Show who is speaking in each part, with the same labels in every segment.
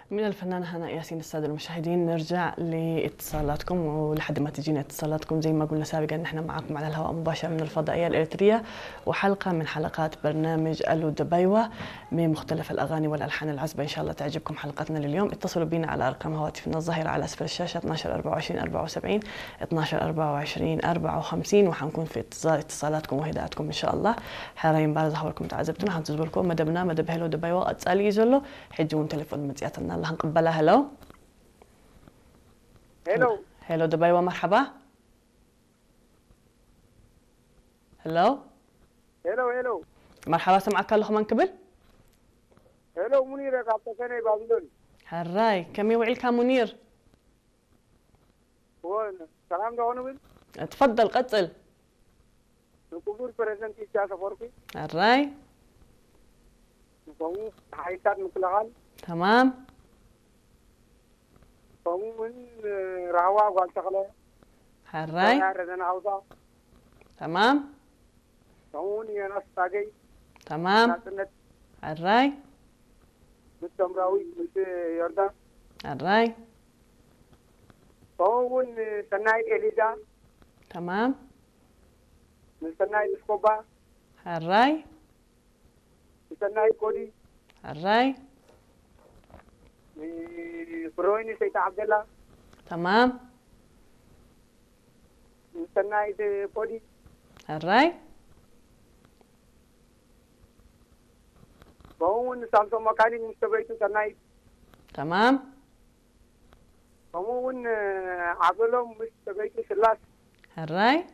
Speaker 1: من الفنانة هناء ياسين. السادة المشاهدين، نرجع لاتصالاتكم، ولحد ما تجينا اتصالاتكم زي ما قلنا سابقا نحن معكم على الهواء مباشرة من الفضائية الإريترية، وحلقة من حلقات برنامج ألو دبيوة من مختلف الأغاني والألحان العذبة. إن شاء الله تعجبكم حلقتنا لليوم. اتصلوا بنا على أرقام هواتفنا الظاهرة على أسفل الشاشة 12 24 74 12 24 54، وحنكون في اتصالاتكم وهداءاتكم إن شاء الله. حرين بارز حولكم تعذبتنا حنتزبوا لكم مدبنا مدب هلو دبيوة أتسألي يزلو حجون تليفون متياتنا الله نقبلها. هلو
Speaker 2: هلو
Speaker 1: هلو دبيوة، مرحبا. هلو
Speaker 2: هلو
Speaker 1: مرحبا، سمعك الله من قبل.
Speaker 2: هلو منير يا كابتن بابلون.
Speaker 1: هراي كم يوعيلك منير؟
Speaker 2: هو سلام دعونا بل.
Speaker 1: تفضل قتل.
Speaker 2: نكبر بريزنتي سياسة فوركي.
Speaker 1: هراي
Speaker 2: نقوم حيثات مكلغان.
Speaker 1: تمام.
Speaker 2: نقوم من راوا قال شغلة.
Speaker 1: هراي
Speaker 2: رزنا عوضا.
Speaker 1: تمام.
Speaker 2: نقوم يناس تاجي.
Speaker 1: تمام.
Speaker 2: ناسنت.
Speaker 1: هراي
Speaker 2: متمراوي مت يردا.
Speaker 1: هراي
Speaker 2: نقوم سناي إليزا.
Speaker 1: تمام.
Speaker 2: سناي سكوبا.
Speaker 1: هراي
Speaker 2: سناي كودي.
Speaker 1: هراي
Speaker 2: برويني سيد عبد الله.
Speaker 1: تمام.
Speaker 2: سناي كودي.
Speaker 1: هراي
Speaker 2: نقوم سالسو مكاني مستبيتو سناي.
Speaker 1: تمام.
Speaker 2: نقوم عقلهم مستبيتو سلاس.
Speaker 1: هراي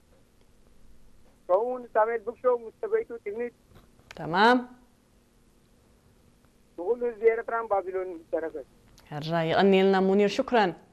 Speaker 2: نقوم سامي بكشو مستبيتو تغنيت.
Speaker 1: تمام.
Speaker 2: نقول زيارة رام بابلون تركت.
Speaker 1: هراي غني لنا منير، شكرا.